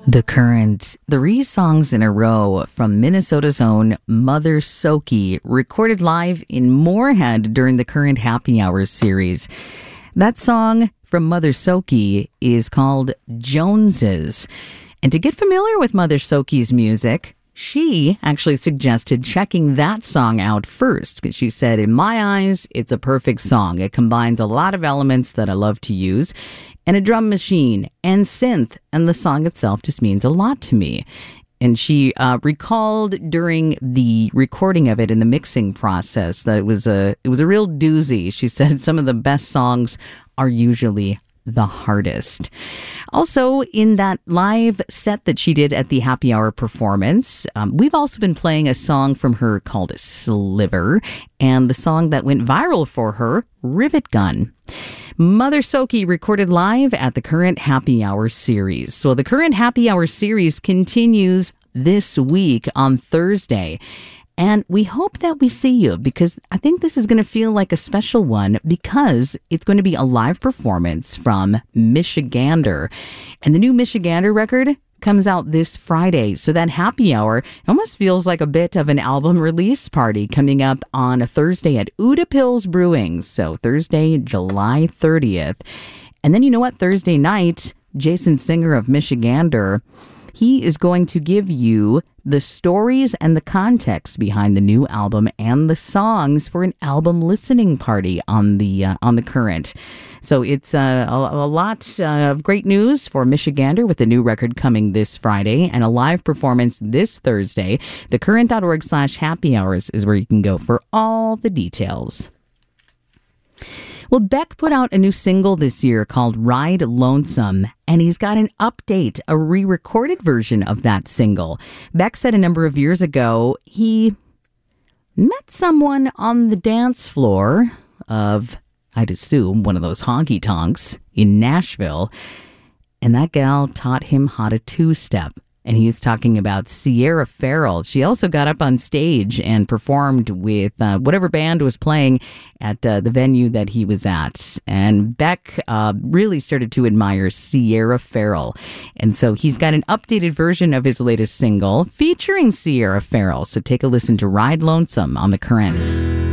The Current, 3 songs in a row from Minnesota's own Mother Soki, recorded live in Moorhead during the Current Happy Hour series. That song from Mother Soki is called Joneses. And to get familiar with Mother Soki's music, she actually suggested checking that song out first, because she said, in my eyes, it's a perfect song. It combines a lot of elements that I love to use, and a drum machine and synth, and the song itself just means a lot to me. And she recalled during the recording of it in the mixing process that it was a real doozy. She said some of the best songs are usually the hardest. Also, in that live set that she did at the Happy Hour performance, we've also been playing a song from her called Sliver, and the song that went viral for her, Rivet Gun. Mother Soki recorded live at the Current Happy Hour series. So the Current Happy Hour series continues this week on Thursday. And we hope that we see you, because I think this is going to feel like a special one, because it's going to be a live performance from Michigander. And the new Michigander record comes out this Friday. So that happy hour almost feels like a bit of an album release party coming up on a Thursday at Uda Pills Brewing. So Thursday, July 30th. And then you know what? Thursday night, Jason Singer of Michigander, he is going to give you the stories and the context behind the new album and the songs for an album listening party on the Current. So it's a lot of great news for Michigander with the new record coming this Friday and a live performance this Thursday. thecurrent.org/happy hours is where you can go for all the details. Well, Beck put out a new single this year called Ride Lonesome, and he's got an update, a re-recorded version of that single. Beck said a number of years ago he met someone on the dance floor of, I'd assume, one of those honky-tonks in Nashville, and that gal taught him how to two-step. And he's talking about Sierra Farrell. She also got up on stage and performed with whatever band was playing at the venue that he was at. And Beck really started to admire Sierra Farrell. And so he's got an updated version of his latest single featuring Sierra Farrell. So take a listen to Ride Lonesome on The Current.